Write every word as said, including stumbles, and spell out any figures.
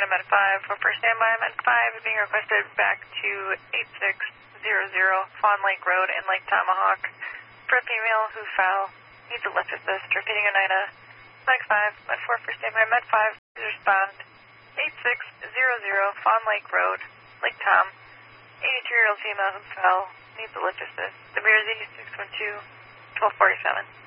Med five. For first standby, Med five is being requested back to eight six zero zero Fawn Lake Road in Lake Tomahawk for a female who fell. Needs a lift assist. Repeating Oneida. Med five, Med four for standby, Med five, please respond. eight six zero zero Fawn Lake Road, Lake Tom. eighty-two-year-old female who fell. Needs a lift assist. The mirror is six one two, twelve forty-seven.